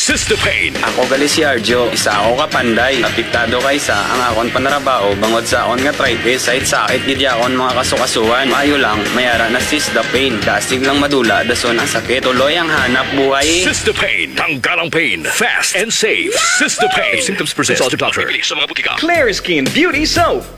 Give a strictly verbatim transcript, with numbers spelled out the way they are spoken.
Cystopain. Ako gali si Arjo, isa ako kapanday. Apektado kaysa ang akon panarabaho bangod sa akon nga arthritis. Kahit sakit gid akon mga kasukasuan. Maayo lang, mayara na Cystopain. Kasig lang madula, dason ang sakit. Tuloy ang hanap buhay. Cystopain. Tanggal ang pain. Fast and safe. Cystopain. If symptoms persist, consult your doctor. Sa mga butika. Clear Skin Beauty Soap.